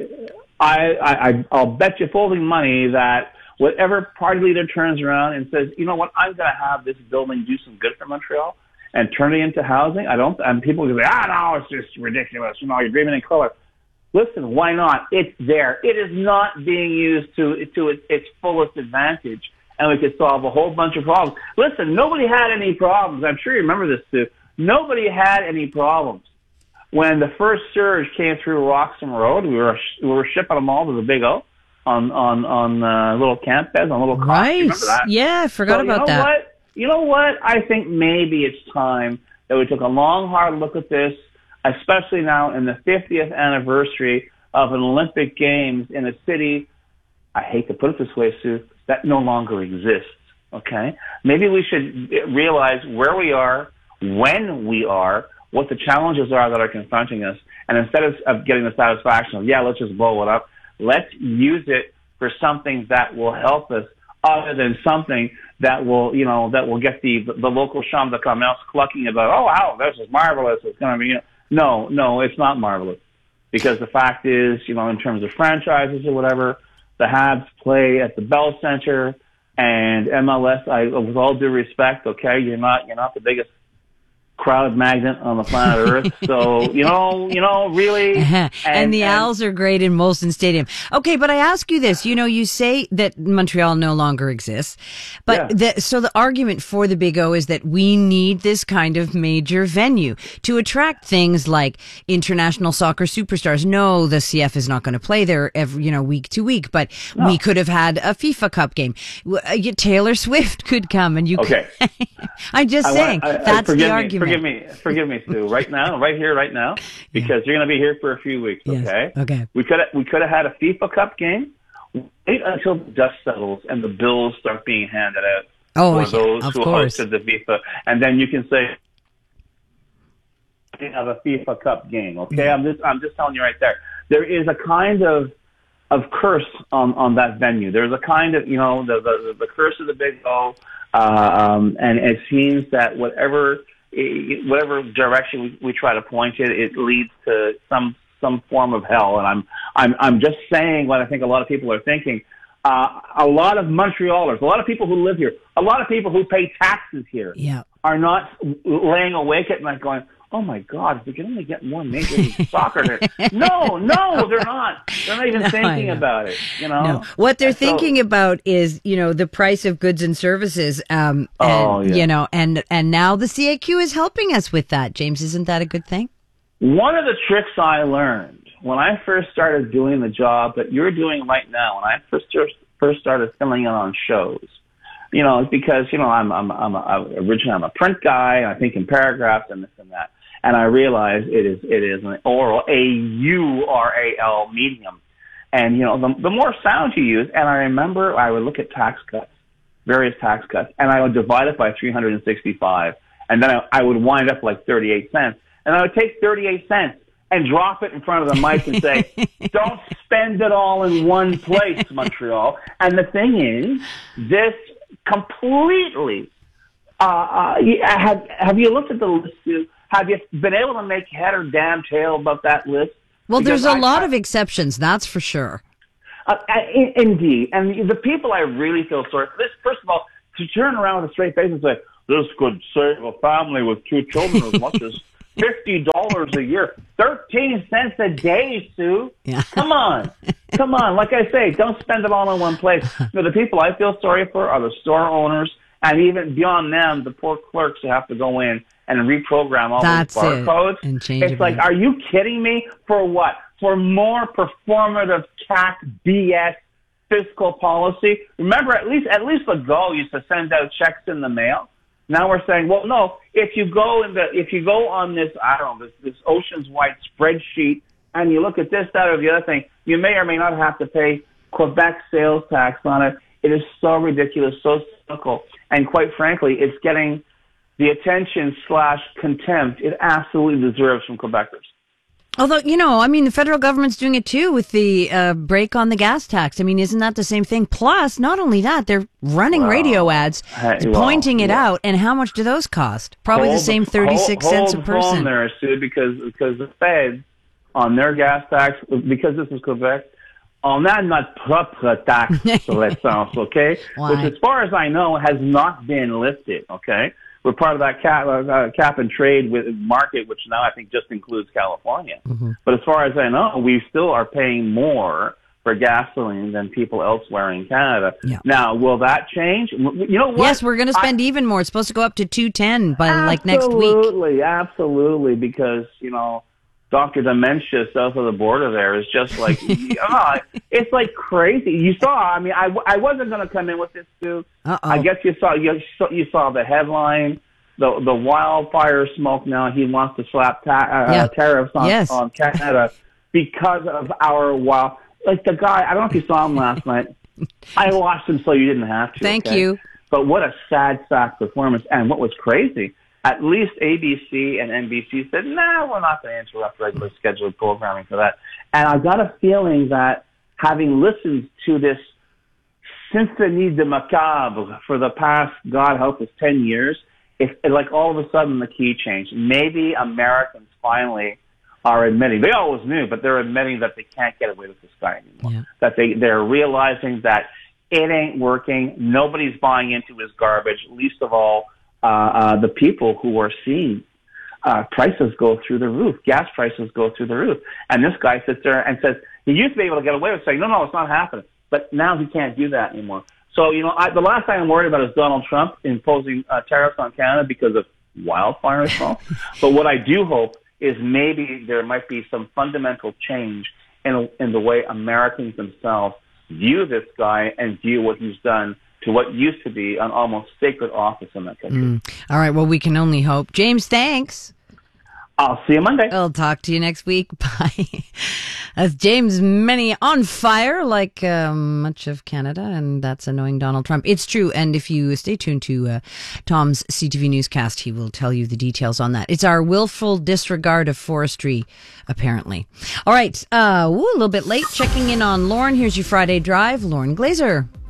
I, I, I'll bet you folding money that whatever party leader turns around and says, you know what, I'm going to have this building do some good for Montreal and turn it into housing, I don't, and people will say, ah, no, it's just ridiculous. You know, you're dreaming in color. Listen, why not? It's there. It is not being used to, to its, its fullest advantage, and we could solve a whole bunch of problems. Listen, nobody had any problems. I'm sure you remember this, too. Nobody had any problems when the first surge came through Roxham Road. We were, we were shipping them all to the Big O. on on on uh, little camp beds, on little cots. Right. Remember that? Yeah, I forgot so, about you know that. What? You know what? I think maybe it's time that we took a long, hard look at this, especially now in the fiftieth anniversary of an Olympic Games in a city, I hate to put it this way, Sue, that no longer exists, okay? Maybe we should realize where we are, when we are, what the challenges are that are confronting us, and instead of, of getting the satisfaction of, yeah, let's just blow it up, let's use it for something that will help us, other than something that will, you know, that will get the the local chambre de commerce clucking about, oh, wow, this is marvelous. It's going to be, you know. No, no, it's not marvelous. Because the fact is, you know, in terms of franchises or whatever, the Habs play at the Bell Center, and M L S, I, with all due respect, okay, you're not, you're not the biggest crowd magnet on the planet Earth. So, you know, you know, really. And, and the and, Owls are great in Molson Stadium. Okay, but I ask you this, you know, you say that Montreal no longer exists, but Yeah. the, so the argument for the Big O is that we need this kind of major venue to attract things like international soccer superstars. No, the C F is not going to play there every, you know, week to week, but No. we could have had a FIFA Cup game. W- uh, Taylor Swift could come and you Okay. could, I'm just I saying, want- I- I- that's forgive the me, argument. Forgive me, forgive me, Sue. Right now, right here, right now, because you're going to be here for a few weeks. Yes, Okay. okay. We could we could have had a FIFA Cup game. Wait until the dust settles and the bills start being handed out Oh, for yeah, those of who course. hosted the FIFA, and then you can say, "We have a FIFA Cup game." Okay, I'm just I'm just telling you right there. There is a kind of of curse on, on that venue. There's a kind of, you know, the, the, the curse of the Big O. Uh, um, and it seems that whatever whatever direction we, we try to point it, it leads to some some form of hell. And I'm I'm I'm just saying what I think a lot of people are thinking. Uh, a lot of Montrealers, a lot of people who live here, a lot of people who pay taxes here, yeah. are not laying awake at night going, "Oh my God, if we can only get more Major League Soccer here." No, no, they're not. They're not even No, thinking about it. You know, No. What they're And so- thinking about is, you know, the price of goods and services. Um, and, Oh, yeah. you know, and and now the C A Q is helping us with that. James, isn't that a good thing? One of the tricks I learned when I first started doing the job that you're doing right now, when I first first started filling in on shows, you know, because you know I'm I'm I'm a, originally I'm a print guy, and I think in paragraphs and this and that, and I realize it is it is an oral A U R A L medium, and you know the the more sound you use, and I remember I would look at tax cuts, various tax cuts, and I would divide it by three hundred sixty-five, and then I, I would wind up like thirty-eight cents, and I would take thirty-eight cents and drop it in front of the mic and say, "Don't spend it all in one place, Montreal." And the thing is, this completely. Uh, uh, have Have you looked at the list? Too? Have you been able to make head or damn tail about that list? Well, Because there's a I- lot I- of exceptions, that's for sure. Uh, in- indeed, and the people I really feel sorry for. This, first of all, to turn around with a straight face and say this could save a family with two children as much as fifty dollars a year, thirteen cents a day, Sue. Yeah. Come on, come on. Like I say, don't spend it all in one place. You know, the people I feel sorry for are the store owners, and even beyond them, the poor clerks who have to go in and reprogram all That's those it. barcodes. And change It's it like, back. are you kidding me? For what? For more performative C A C B S fiscal policy? Remember, at least at least the Go used to send out checks in the mail. Now we're saying, well, no. If you go in the, if you go on this, I don't know, this, this oceans wide spreadsheet, and you look at this, that, or the other thing, you may or may not have to pay Quebec sales tax on it. It is so ridiculous, so cynical, and quite frankly, it's getting the attention slash contempt it absolutely deserves from Quebecers. Although, you know, I mean, the federal government's doing it too with the uh, break on the gas tax. I mean, isn't that the same thing? Plus, not only that, they're running Well, radio ads, hey, well, pointing it yeah. out. And how much do those cost? Probably Hold the same the- thirty-six hold, cents a hold the phone person. there, Sue, because because the feds on their gas tax, because this is Quebec, on that notre propre taxe sur l'essence, okay, Why? which as far as I know has not been lifted, okay. We're part of that cap, uh, cap and trade with market, which now I think just includes California. Mm-hmm. But as far as I know, we still are paying more for gasoline than people elsewhere in Canada. Yeah. Now, will that change? You know what? Yes, we're going to spend even more. It's supposed to go up to two ten by like next week. Absolutely, absolutely, because, you know, Doctor Dementia south of the border there is just like, oh, it's like crazy. You saw, I mean, I, I wasn't going to come in with this, too. Uh-oh. I guess you saw, you saw, you saw the headline, the the wildfire smoke now. He wants to slap ta- uh, Yeah. tariffs on, Yes. on Canada because of our wild, like the guy, I don't know if you saw him last night. I watched him so you didn't have to. Thank okay? you. But what a sad sack performance. And what was crazy, at least A B C and N B C said, nah, we're not going to interrupt regular scheduled programming for that. And I got a feeling that having listened to this Symphonie de Macabre for the past, God help us, ten years, if like all of a sudden the key changed. Maybe Americans finally are admitting, they always knew, but they're admitting that they can't get away with this guy anymore. Yeah. That they, they're realizing that it ain't working. Nobody's buying into his garbage, least of all uh, uh, the people who are seeing uh, prices go through the roof, gas prices go through the roof. And this guy sits there and says, he used to be able to get away with saying, no, no, it's not happening. But now he can't do that anymore. So, you know, I, the last thing I'm worried about is Donald Trump imposing uh, tariffs on Canada because of wildfire smoke. But what I do hope is maybe there might be some fundamental change in, in the way Americans themselves view this guy and view what he's done to what used to be an almost sacred office in that country. Mm. All right. Well, we can only hope. James, thanks. I'll see you Monday. I'll talk to you next week. Bye. That's James Many on fire, like uh, much of Canada, and that's annoying Donald Trump. It's true, and if you stay tuned to uh, Tom's C T V newscast, he will tell you the details on that. It's our willful disregard of forestry, apparently. All right, uh, woo, a little bit late. Checking in on Lauren. Here's your Friday drive. Lauren Glazer.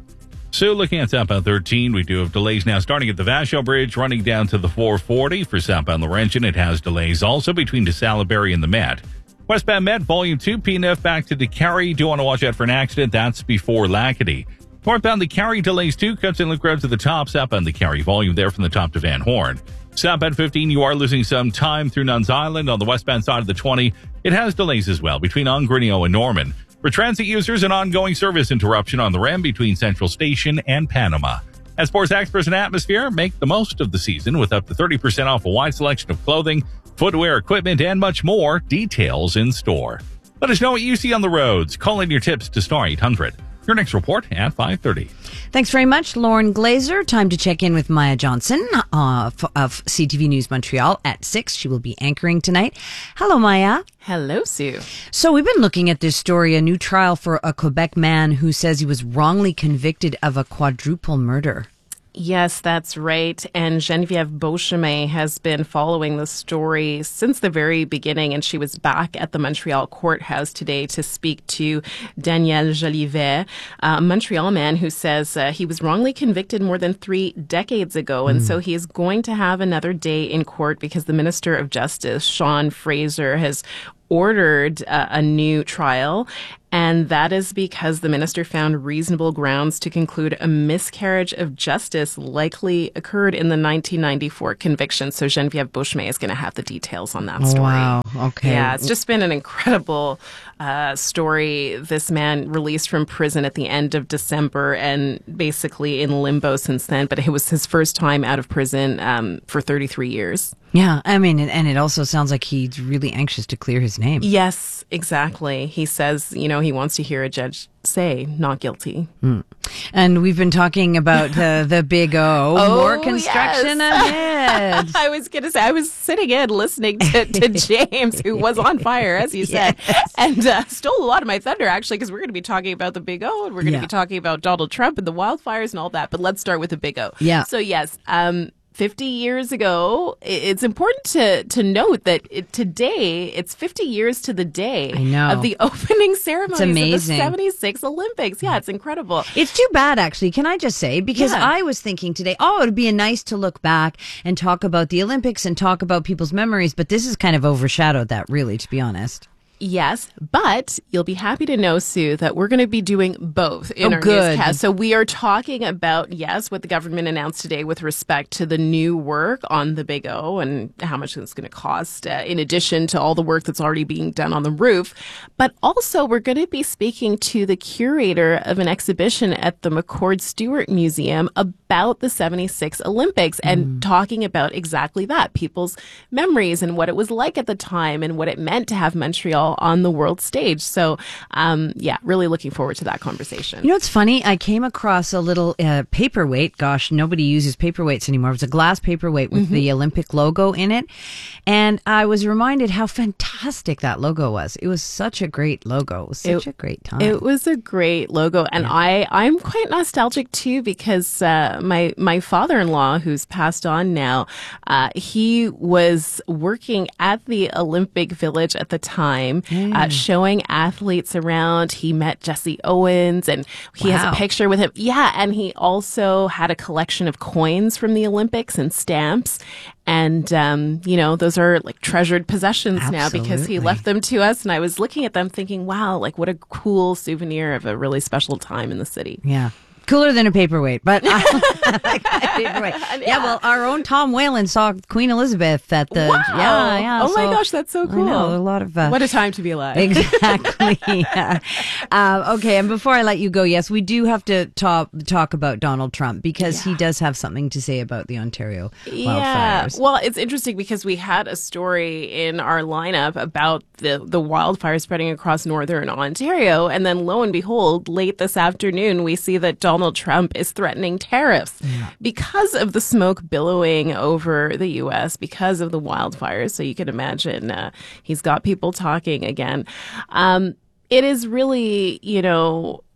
So looking at southbound thirteen, we do have delays now starting at the Vashon Bridge, running down to the four forty. For southbound Laurentian, it has delays also between De Salaberry and the Met. Westbound Met, Volume two, P N F back to DeCarry. Do want to watch out for an accident. That's before Lacadie. Northbound DeCarry, delays two, cuts in Luke Road to the top. Southbound DeCarry, volume there from the top to Van Horn. Southbound fifteen, you are losing some time through Nuns Island. On the westbound side of the twenty, it has delays as well between Ongrinio and Norman. For transit users, an ongoing service interruption on the R E M between Central Station and Panama. As sports experts and atmosphere, make the most of the season with up to thirty percent off a wide selection of clothing, footwear, equipment, and much more. Details in store. Let us know what you see on the roads. Call in your tips to Star eight hundred. Your next report at five thirty. Thanks very much, Lauren Glazer. Time to check in with Maya Johnson uh, of C T V News Montreal at six. She will be anchoring tonight. Hello, Maya. Hello, Sue. So we've been looking at this story, a new trial for a Quebec man who says he was wrongly convicted of a quadruple murder. Yes, that's right. And Geneviève Beauchemin has been following the story since the very beginning, and she was back at the Montreal courthouse today to speak to Daniel Jolivet, a Montreal man who says uh, he was wrongly convicted more than three decades ago. And mm. so he is going to have another day in court because the Minister of Justice, Sean Fraser, has ordered uh, a new trial. And that is because the minister found reasonable grounds to conclude a miscarriage of justice likely occurred in the nineteen ninety-four conviction. So Geneviève Beauchemin is going to have the details on that story. Wow. Okay. Yeah, it's just been an incredible uh, story. This man released from prison at the end of December and basically in limbo since then. But it was his first time out of prison um, for thirty-three years. Yeah, I mean, and it also sounds like he's really anxious to clear his name. Yes, exactly. He says, you know, he wants to hear a judge say not guilty. Mm. And we've been talking about uh, the Big O. Oh, More construction yes. ahead. I was going to say, I was sitting in listening to, to James, who was on fire, as you said, yes. and uh, stole a lot of my thunder, actually, because we're going to be talking about the Big O, and we're going to yeah. be talking about Donald Trump and the wildfires and all that. But let's start with the Big O. Yeah. So, yes, um, fifty years ago, it's important to, to note that it, today, it's fifty years to the day I know. of the opening ceremonies It's amazing. of the seventy-six Olympics. Yeah, it's incredible. It's too bad, actually, can I just say, because Yeah. I was thinking today, oh, it would be nice to look back and talk about the Olympics and talk about people's memories, but this has kind of overshadowed that, really, to be honest. Yes, but you'll be happy to know, Sue, that we're going to be doing both in Oh, our good. newscast. So we are talking about, yes, what the government announced today with respect to the new work on the Big O and how much it's going to cost, uh, in addition to all the work that's already being done on the roof. But also, we're going to be speaking to the curator of an exhibition at the McCord Stewart Museum about the seventy-six Olympics and Mm. talking about exactly that, people's memories and what it was like at the time and what it meant to have Montreal on the world stage. So, um, yeah, really looking forward to that conversation. You know what's funny? I came across a little uh, paperweight. Gosh, nobody uses paperweights anymore. It was a glass paperweight with Mm-hmm. the Olympic logo in it. And I was reminded how fantastic that logo was. It was such a great logo. It was such It- a great time. It was a great logo, and I I'm quite nostalgic too because uh, my my father-in-law, who's passed on now, uh, he was working at the Olympic Village at the time, Mm. uh, showing athletes around. He met Jesse Owens, and he has Wow. a picture with him. Yeah, and he also had a collection of coins from the Olympics and stamps. And, um, you know, those are like treasured possessions now because he Absolutely. left them to us. And I was looking at them thinking, wow, like what a cool souvenir of a really special time in the city. Yeah. Cooler than a paperweight, but I like that paperweight. Yeah, well, our own Tom Whalen saw Queen Elizabeth at the. Wow. Yeah, yeah. Oh my so- gosh, that's so I cool. know, a lot of. Uh, What a time to be alive. Exactly. yeah. uh, okay, and before I let you go, yes, we do have to talk talk about Donald Trump because he does have something to say about the Ontario Yeah. wildfires. Well, it's interesting because we had a story in our lineup about the, the wildfires spreading across northern Ontario. And then lo and behold, late this afternoon, we see that Donald Trump is threatening tariffs because of the smoke billowing over the U S, because of the wildfires. So you can imagine uh, he's got people talking again. Um, it is really, you know,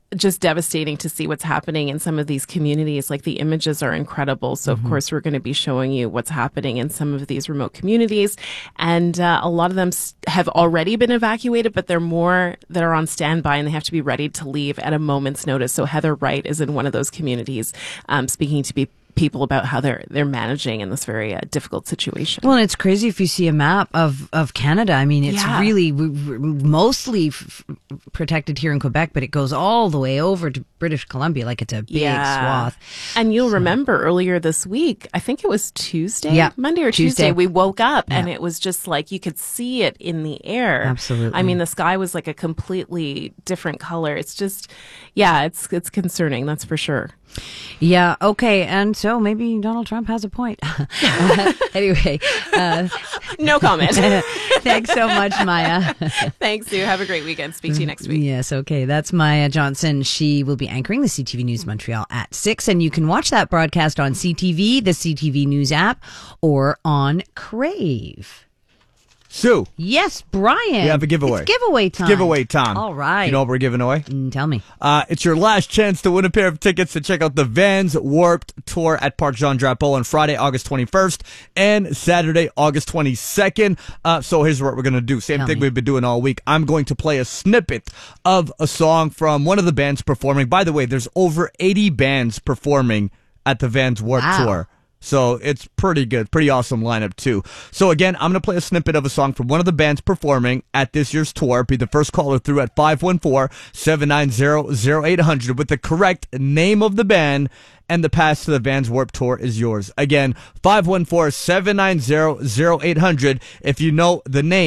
just devastating to see what's happening in some of these communities. Like, the images are incredible. So, Mm-hmm. of course, we're going to be showing you what's happening in some of these remote communities. And uh, a lot of them s- have already been evacuated, but there are more that are on standby and they have to be ready to leave at a moment's notice. So Heather Wright is in one of those communities, um, speaking to be people about how they're they're managing in this very uh, difficult situation. Well, and it's crazy if you see a map of, of Canada. I mean, it's Yeah. really w- w- mostly f- f- protected here in Quebec, but it goes all the way over to British Columbia. Like, it's a big swath. And you'll remember earlier this week, I think it was Tuesday, Yeah. Monday or Tuesday. Tuesday, we woke up and Yeah. it was just like you could see it in the air. Absolutely. I mean, the sky was like a completely different color. It's just, yeah, it's it's concerning, that's for sure. Yeah, okay. And so maybe Donald Trump has a point. Anyway. Uh, no comment. Thanks so much, Maya. Thanks, Sue. Have a great weekend. Speak to you next week. Yes, okay. That's Maya Johnson. She will be anchoring the C T V News Montreal at six, and you can watch that broadcast on C T V, the C T V News app, or on Crave. Sue. Yes, Brian. We have a giveaway. It's giveaway time. It's giveaway time. All right. You know what we're giving away? Mm, tell me. Uh, it's your last chance to win a pair of tickets to check out the Vans Warped Tour at Parc Jean Drapeau on Friday, August twenty-first and Saturday, August twenty-second. Uh, so here's what we're going to do. Same Tell thing me. we've been doing all week. I'm going to play a snippet of a song from one of the bands performing. By the way, there's over eighty bands performing at the Vans Warped Wow. Tour. So it's pretty good. Pretty awesome lineup, too. So again, I'm going to play a snippet of a song from one of the bands performing at this year's tour. Be the first caller through at five one four, seven nine zero, zero eight zero zero with the correct name of the band, and the pass to the Vans Warped Tour is yours. Again, five one four, seven nine zero, zero eight zero zero if you know the name